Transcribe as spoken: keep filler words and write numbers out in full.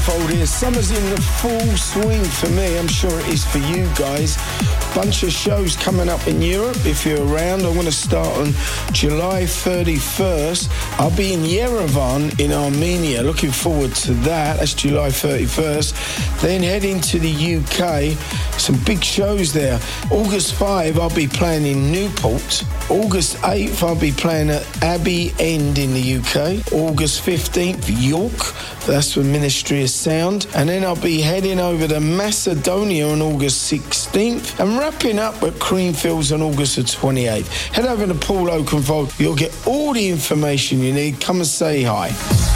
Fold here. Summer's in the full swing for me. I'm sure it is for you guys. Bunch of shows coming up in Europe. If you're around, I'm going to start on July thirty-first. I'll be in Yerevan in Armenia. Looking forward to that. That's July thirty-first. Then heading to the U K. Some big shows there. August fifth, I'll be playing in Newport. August eighth, I'll be playing at Abbey End in the U K. August fifteenth, York. That's the Ministry of Sound. And then I'll be heading over to Macedonia on August sixteenth and wrapping up at Creamfields on August the twenty-eighth. Head over to Paul Oakenfold. You'll get all the information you need. Come and say hi.